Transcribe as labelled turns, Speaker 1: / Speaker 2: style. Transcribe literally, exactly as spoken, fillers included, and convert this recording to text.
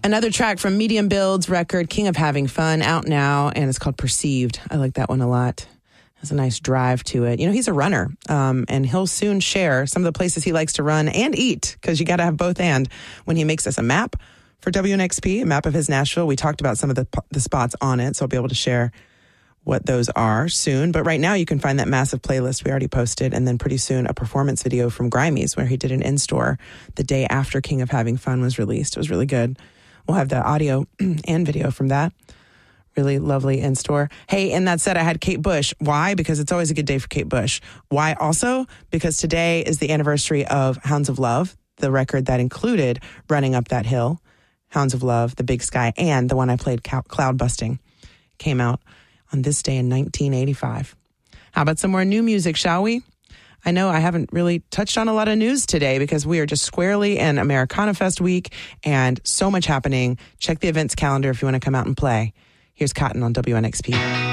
Speaker 1: Another track from Medium Build's record, King of Having Fun, out now, and it's called Perceived. I like that one a lot. Has a nice drive to it. You know, he's a runner, um, and he'll soon share some of the places he likes to run and eat, because you got to have both and. When he makes us a map for W N X P, a map of his Nashville, we talked about some of the the spots on it, so I'll be able to share what those are soon. But right now you can find that massive playlist we already posted, and then pretty soon a performance video from Grimey's where he did an in-store the day after King of Having Fun was released. It was really good. We'll have the audio and video from that. Really lovely in-store. Hey, and that said, I had Kate Bush. Why? Because it's always a good day for Kate Bush. Why also? Because today is the anniversary of Hounds of Love, the record that included Running Up That Hill, Hounds of Love, The Big Sky, and the one I played, Cloud Busting, came out on this day in nineteen eighty-five. How about some more new music, shall we? I know I haven't really touched on a lot of news today because we are just squarely in Americana Fest week and so much happening. Check the events calendar if you want to come out and play. Here's Cotton on W N X P.